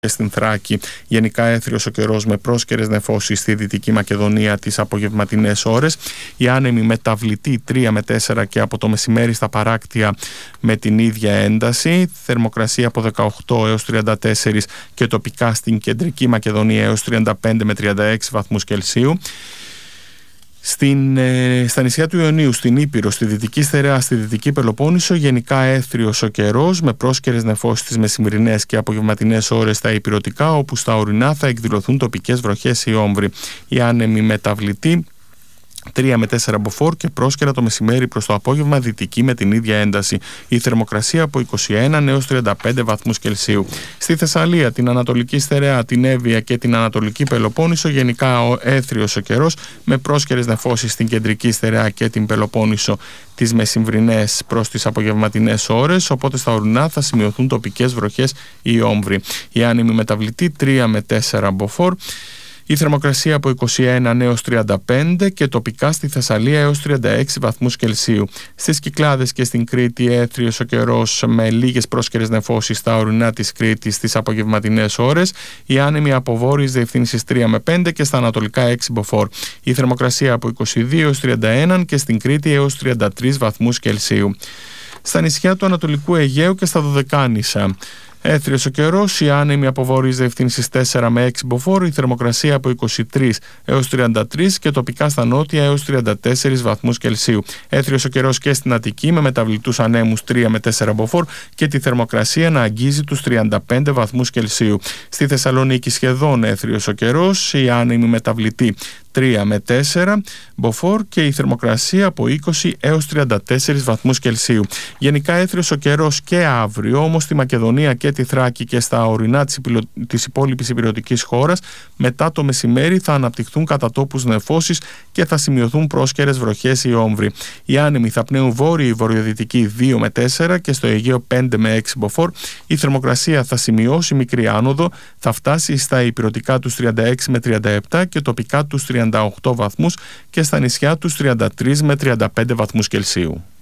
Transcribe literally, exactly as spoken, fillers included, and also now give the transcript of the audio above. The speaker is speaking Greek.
στην Θράκη. Γενικά έθριος ο καιρός με πρόσκαιρες νεφώσεις στη Δυτική Μακεδονία τις απογευματινές ώρες. Η άνεμη μεταβλητή τρία με τέσσερα και από το μεσημέρι στα παράκτια με την ίδια ένταση. Θερμοκρασία από δεκαοκτώ έως τριάντα τέσσερα και τοπικά στην Κεντρική Μακεδονία έως τριάντα πέντε με τριάντα έξι βαθμούς Κελσίου. Στην, ε, στα νησιά του Ιωνίου, στην Ήπειρο, στη Δυτική Στερεά, στη Δυτική Πελοπόννησο, γενικά έθριος ο καιρός με πρόσκαιρες νεφώσεις τις μεσημερινές και απογευματινές ώρες στα ηπειρωτικά, όπου στα ορεινά θα εκδηλωθούν τοπικές βροχές ή όμβροι. Η άνεμη μεταβλητή τρία με τέσσερα μποφόρ και πρόσκαιρα το μεσημέρι προς το απόγευμα δυτική με την ίδια ένταση. Η θερμοκρασία από είκοσι ένα έως τριάντα πέντε βαθμούς Κελσίου. Στη Θεσσαλία, την Ανατολική Στερεά, την Εύβοια και την Ανατολική Πελοπόννησο, γενικά ο έθριος ο καιρός με πρόσκαιρες νεφώσεις στην Κεντρική Στερεά και την Πελοπόννησο τις μεσημβρινές προς τις απογευματινές ώρες, οπότε στα ορεινά θα σημειωθούν τοπικές βροχές ή όμβροι. Η άνεμη μεταβλητή τρία με τέσσερα μποφόρ. Η θερμοκρασία από είκοσι ένα έως τριάντα πέντε και τοπικά στη Θεσσαλία έως τριάντα έξι βαθμούς Κελσίου. Στις Κυκλάδες και στην Κρήτη έθριος ο καιρός με λίγες πρόσκαιρες νεφώσεις στα ορεινά της Κρήτης στις απογευματινές ώρες. Η άνεμη από βόρειες διευθύνσεις τρία με πέντε και στα ανατολικά έξι μποφόρ. Η θερμοκρασία από είκοσι δύο έως τριάντα ένα και στην Κρήτη έως τριάντα τρεις βαθμούς Κελσίου. Στα νησιά του Ανατολικού Αιγαίου και στα Δωδεκάνησα έθριος ο καιρός, η άνεμη από βόρειες διευθύνσεις τέσσερα με έξι μποφόρ, η θερμοκρασία από είκοσι τρία έως τριάντα τρία και τοπικά στα νότια έως τριάντα τέσσερα βαθμούς Κελσίου. Έθριος ο καιρός και στην Αττική με μεταβλητούς ανέμους τρία με τέσσερα μποφόρ και τη θερμοκρασία να αγγίζει τους τριάντα πέντε βαθμούς Κελσίου. Στη Θεσσαλονίκη σχεδόν έθριος ο καιρός, η άνεμη μεταβλητή τρία με τέσσερα μποφόρ και η θερμοκρασία από είκοσι έως τριάντα τέσσερα βαθμούς Κελσίου. Γενικά έθριος ο καιρός και αύριο, όμως στη Μακεδονία και τη Θράκη και στα ορεινά της, υπηλο... της υπόλοιπης υπηρετικής χώρας μετά το μεσημέρι θα αναπτυχθούν κατά τόπους νεφώσεις και θα σημειωθούν πρόσκαιρες βροχές ή όμβροι. Οι άνεμοι θα πνέουν βόρειοι ή βορειοδυτικοί δύο με τέσσερα και στο Αιγαίο πέντε με έξι μποφόρ. Η θερμοκρασία θα σημειώσει μικρή άνοδο, θα φτάσει στα υπηρετικά τους τριάντα έξι με τριάντα επτά και τοπικά τους τριάντα οκτώ βαθμούς και στα νησιά τους τριάντα τρία με τριάντα πέντε βαθμούς Κελσίου.